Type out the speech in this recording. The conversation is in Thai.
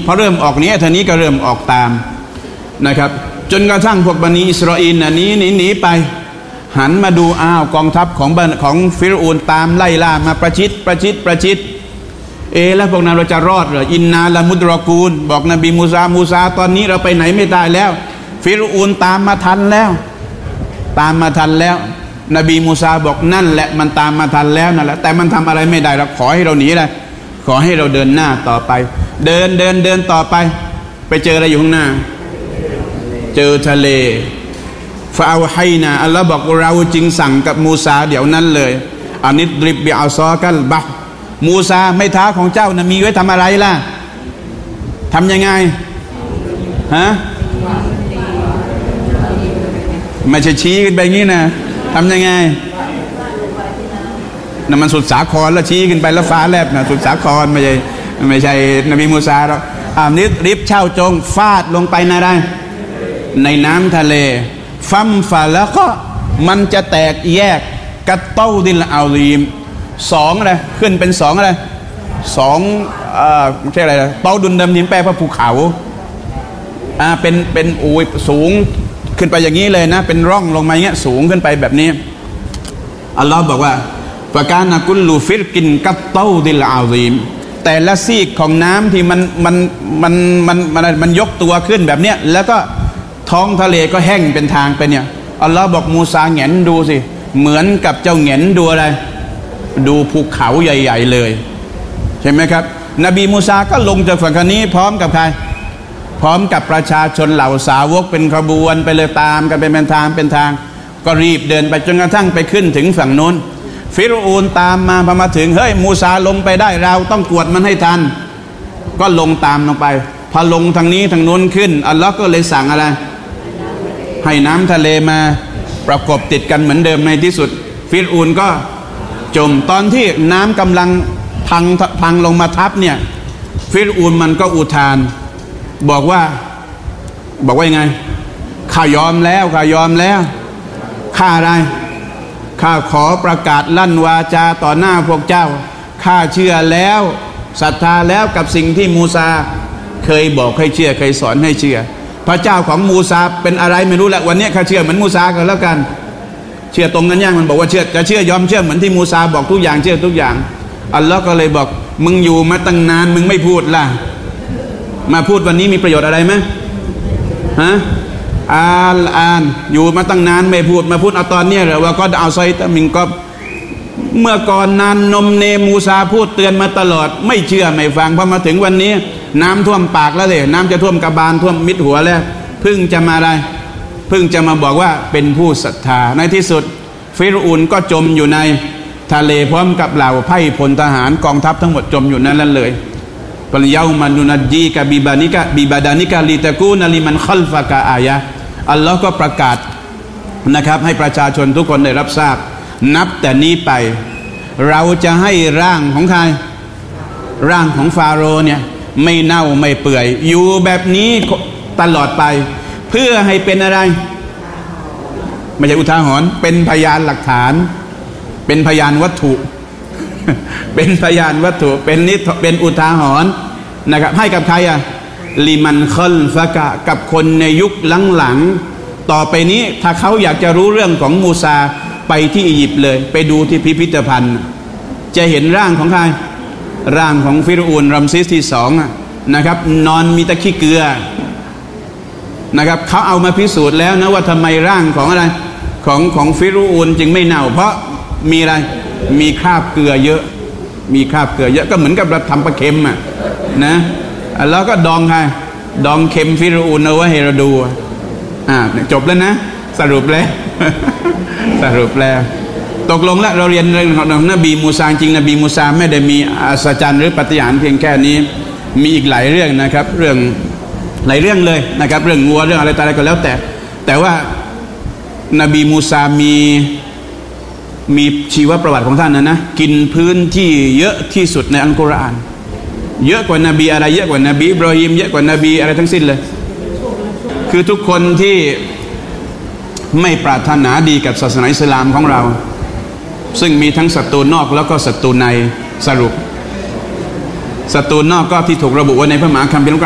พอเริ่มออกนี้ทีนี้ก็เริ่มออกตามนะครับจนกระทั่งพวกบันิอิสราเอลหนีไปหันมาดูอ้าวกองทัพของฟิรเอาน์ตามไล่ล่ามาประชิดแล้วพวกนั้นเราจะรอดเหรออินนาละมุดรอกูลบอกนบีมูซาตอนนี้เราไปไหนไม่ได้แล้วฟิรเอาน์ตามมาทันแล้วนบีมูซาบอกนั่นแหละมันตามมาทันแล้วนั่นแหละแต่มันทำอะไรไม่ได้เราขอให้เราหนีเลยขอให้เราเดินหน้าต่อไปเดินต่อไปไปเจออะไรอยู่ข้างหน้าเจอทะเลฟาเอาให้นะอัลลอฮ์บอกเราจึงสั่งกับมูซาเดี๋ยวนั้นเลยอานิดริบบิอัลซอกัลบะมูซาไม้เท้าของเจ้านะมีไว้ทำอะไรล่ะทำยังไงฮะไม่ใช่ชี้ขึ้นไปงี้นะทำยังไงนั่นมันสุดสาครแล้วชี้ขึ้นไปแล้วฟ้าแลบนะสุดสาครไม่ใช่นบีมูซาหรอกนิดริบเช่าจงฟาดลงไปในน้ำทะเลฟัมฟาแล้วก็มันจะแตกแยกกัตเต้าดินอัลลีมสองอะไรขึ้นเป็นสองอะไรสองใช่อะไรเต้าดุนดำนิมแปลว่าภูเขาเป็นสูงขึ้นไปอย่างนี้เลยนะเป็นร่องลงมาอย่างเงี้ยสูงขึ้นไปแบบนี้อัลลอฮ์บอกว่าฟะกานะกุลลูฟิรกินกัตเต้าดินอัลลีมแต่ละซีกของน้ำที่มันยกตัวขึ้นแบบเนี้ยแล้วก็ท้องทะเลก็แห้งเป็นทางไปเนี่ยอัลลอฮ์บอกมูซาแหงนดูสิเหมือนกับเจ้าแหงนดูอะไรดูภูเขาใหญ่ๆเลยใช่ไหมครับนบีมูซาก็ลงจากฝั่งนี้พร้อมกับใครพร้อมกับประชาชนเหล่าสาวกเป็นขบวนไปเลยตามกันเป็นทางก็รีบเดินไปจนกระทั่งไปขึ้นถึงฝั่งโน้นฟิรเอาน์ตามมาพอมาถึงเฮ้ยมูซาลงไปได้เราต้องกวดมันให้ทันก็ลงตามลงไปพอลงทางนี้ทางโน้นขึ้นอัลลอฮ์ก็เลยสั่งอะไรให้น้ำทะเลมาประกบติดกันเหมือนเดิมในที่สุดฟิรเอาน์ก็จมตอนที่น้ำกำลังพังลงมาทับเนี่ยฟิรเอาน์มันก็อุทานบอกว่ายังไงข้ายอมแล้วข้าอะไรข้าขอประกาศลั่นวาจาต่อหน้าพวกเจ้าข้าเชื่อแล้วศรัทธาแล้วกับสิ่งที่มูซาเคยบอกให้เชื่อเคยสอนให้เชื่อพระเจ้าของมูซาเป็นอะไรไม่รู้แหละวันนี้ข้าเชื่อเหมือนมูซากันแล้วกันเชื่อตรงกันยังมันบอกว่าเชื่อจะเชื่อยอมเชื่อเหมือนที่มูซาบอกทุกอย่างเชื่อทุกอย่างอัลลอฮ์ก็เลยบอกมึงอยู่มาตั้งนานมึงไม่พูดล่ะมาพูดวันนี้มีประโยชน์อะไรไหมฮะอ่านอยู่มาตั้งนานไม่พูดมาพูดเอาตอนนี้เหรอว่าก็เอาไซต์มิงก็เมื่อก่อนนานนมเนมูซาพูดเตือนมาตลอดไม่เชื่อไม่ฟังพอมาถึงวันนี้น้ำท่วมปากแล้วเลยน้ำจะท่วมกระบาลท่วมมิดหัวแล้วเพิ่งจะมาบอกว่าเป็นผู้ศรัทธาในที่สุดฟิรเอาน์ก็จมอยู่ในทะเลพร้อมกับเหล่าไพร่พลทหารกองทัพทั้งหมดจมอยู่นั้นเลยปริยามานุนัดจีกะบิบาดานิกะลิตะกูนลิมันคัลฟะกะอายะอัลลอฮ์ก็ประกาศนะครับให้ประชาชนทุกคนได้รับทราบนับแต่นี้ไปเราจะให้ร่างของใครร่างของฟาโรห์เนี่ยไม่เน่าไม่เปื่อยอยู่แบบนี้ตลอดไปเพื่อให้เป็นอะไรไม่ใช่อุทาหรณ์เป็นพยานหลักฐานเป็นพยานวัตถุเป็นพยานวัตถุเป็นอุทาหรณ์นะครับให้กับใครลิมันคัลฟะกะกับคนในยุคหลังๆต่อไปนี้ถ้าเขาอยากจะรู้เรื่องของมูซาไปที่อียิปต์เลยไปดูที่พิพิธภัณฑ์จะเห็นร่างของใครร่างของฟิรเอาน์รัมซิสที่สองนะครับนอนมีตะขี้เกลือนะครับเขาเอามาพิสูจน์แล้วนะว่าทำไมร่างของอะไรของฟิรเอาน์จึงไม่เน่าเพราะมีอะไรมีคราบเกลือเยอะก็เหมือนกับเราทำปลาเค็มนะแล้วก็ดองเค็มฟิรเอาน์เอาไว้ให้เราดูจบแล้วนะสรุปแล้วตกลงแล้วเราเรียนเรื่องของนบีมูซาจริงนบีมูซาไม่ได้มีอัศจรรย์หรือปาฏิหาริย์เพียงแค่นี้มีอีกหลายเรื่องนะครับเรื่องหลายเรื่องเลยนะครับเรื่องงัวเรื่องอะไรต่างๆก็แล้วแต่ว่านบีมูซามีชีวประวัติของท่านนะกินพื้นที่เยอะที่สุดในอัลกุรอานเยอะกว่านบีอะไรเยอะกว่านบีอิบราฮิมเยอะกว่านบีอะไรทั้งสิ้นเลยคือทุกคนที่ไม่ปรารถนาดีกับศาสนาอิสลามของเราซึ่งมีทั้งศัตรูนอกแล้วก็ศัตรูในสรุปศัตรูนอกก็ที่ถูกระบุไว้ในพระมหาคัมภีร์